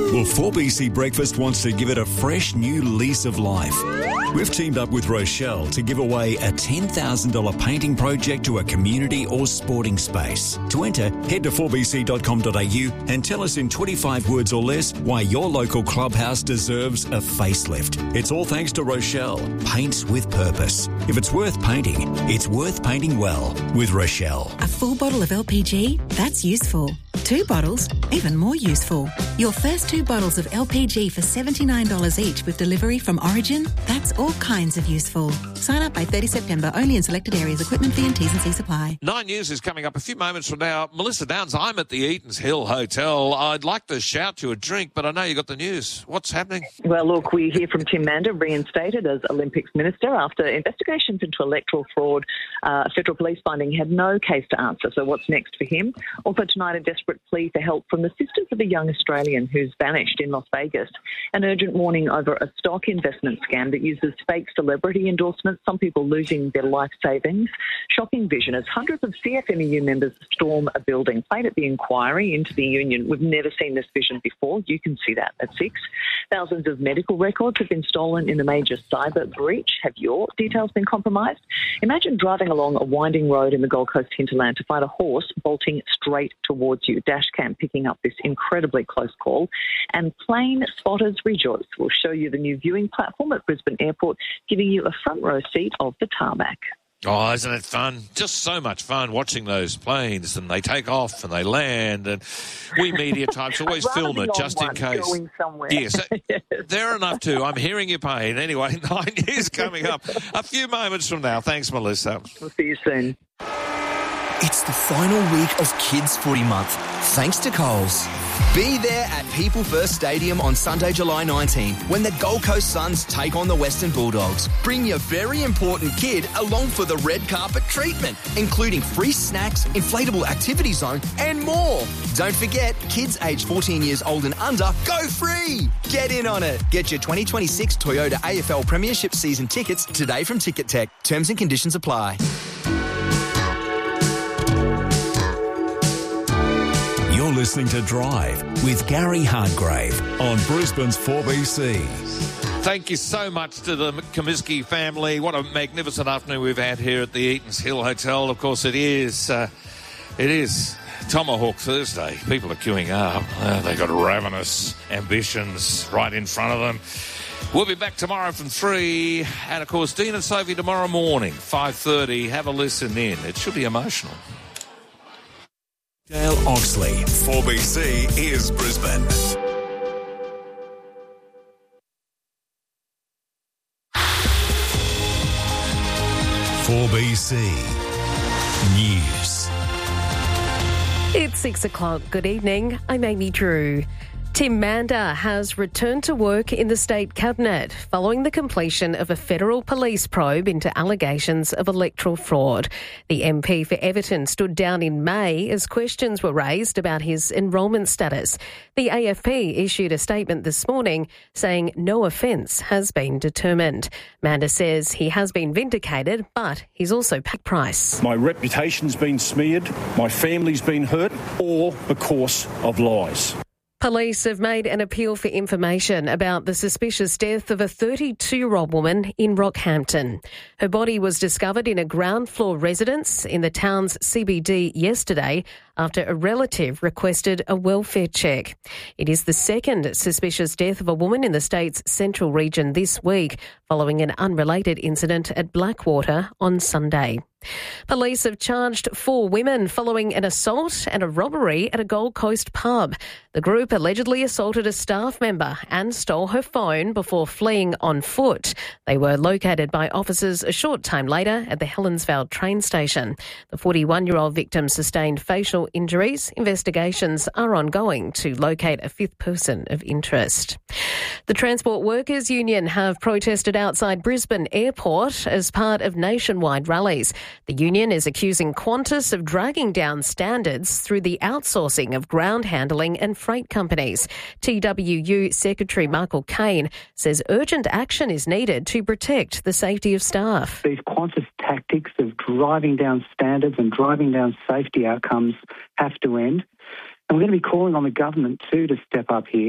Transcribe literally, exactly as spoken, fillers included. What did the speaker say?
Well, four B C Breakfast wants to give it a fresh new lease of life. We've teamed up with Rochelle to give away a ten thousand dollars painting project to a community or sporting space. To enter, head to four b c dot com dot a u and tell us in twenty-five words or less why your local clubhouse deserves a facelift. It's all thanks to Rochelle. Paints with purpose. If it's worth painting, it's worth painting well with Rochelle. A full bottle of L P G? That's useful. Two bottles? Even more useful. Your first two bottles of L P G for seventy-nine dollars each with delivery from Origin? That's all kinds of useful. Sign up by thirty September, only in selected areas. Equipment fee and T's and C's apply. Nine News is coming up a few moments from now. Melissa Downs, I'm at the Eatons Hill Hotel. I'd like to shout you a drink, but I know you got the news. What's happening? Well, look, we hear from Tim Mander, reinstated as Olympics Minister after investigations into electoral fraud. Uh, federal police finding he had no case to answer. So what's next for him? Also tonight, a desperate plea for help from the sisters of a young Australian who's vanished in Las Vegas. An urgent warning over a stock investment scam that uses fake celebrity endorsements, some people losing their life savings. Shocking vision as hundreds of C F M E U members storm a building. Played at the inquiry into the union. We've never seen this vision before. You can see that at six. Thousands of medical records have been stolen in a major cyber breach. Have your details been compromised? Imagine driving along a winding road in the Gold Coast hinterland to find a horse bolting straight towards you. Dashcam picking up this incredibly close call. And plane spotters rejoice. We'll show you the new viewing platform at Brisbane Airport, giving you a front row seat of the tarmac. Oh, isn't it fun? Just so much fun watching those planes, and they take off and they land, and we media types always film it just in case. Going somewhere. Yes, they're enough too. I'm hearing your pain. Anyway, Nine News coming up a few moments from now. Thanks, Melissa. We'll see you soon. It's the final week of Kids Footy Month, thanks to Coles. Be there at People First Stadium on Sunday, July nineteenth, when the Gold Coast Suns take on the Western Bulldogs. Bring your very important kid along for the red carpet treatment, including free snacks, inflatable activity zone, and more. Don't forget, kids aged fourteen years old and under go free. Get in on it. Get your twenty twenty-six Toyota A F L Premiership season tickets today from Ticket Tech. Terms and conditions apply. You're listening to Drive with Gary Hardgrave on Brisbane's four B C. Thank you so much to the Comiskey family. What a magnificent afternoon we've had here at the Eatons Hill Hotel. Of course, it is, uh, it is Tomahawk Thursday. People are queuing up. Uh, they've got ravenous ambitions right in front of them. We'll be back tomorrow from three. And, of course, Dean and Sophie tomorrow morning, five thirty. Have a listen in. It should be emotional. Dale Oxley, four B C is Brisbane. four B C News. It's six o'clock. Good evening. I'm Amy Drew. Tim Mander has returned to work in the State Cabinet following the completion of a federal police probe into allegations of electoral fraud. The M P for Everton stood down in May as questions were raised about his enrolment status. The A F P issued a statement this morning saying no offence has been determined. Mander says he has been vindicated, but he's also paid price. My reputation's been smeared, my family's been hurt, all because of lies. Police have made an appeal for information about the suspicious death of a thirty-two-year-old woman in Rockhampton. Her body was discovered in a ground floor residence in the town's C B D yesterday after a relative requested a welfare check. It is the second suspicious death of a woman in the state's central region this week, following an unrelated incident at Blackwater on Sunday. Police have charged four women following an assault and a robbery at a Gold Coast pub. The group allegedly assaulted a staff member and stole her phone before fleeing on foot. They were located by officers a short time later at the Helensvale train station. The forty-one-year-old victim sustained facial injuries. Investigations are ongoing to locate a fifth person of interest. The Transport Workers Union have protested outside Brisbane Airport as part of nationwide rallies. The union is accusing Qantas of dragging down standards through the outsourcing of ground handling and freight companies. T W U Secretary Michael Caine says urgent action is needed to protect the safety of staff. These Qantas tactics of driving down standards and driving down safety outcomes have to end. And we're going to be calling on the government too to step up here.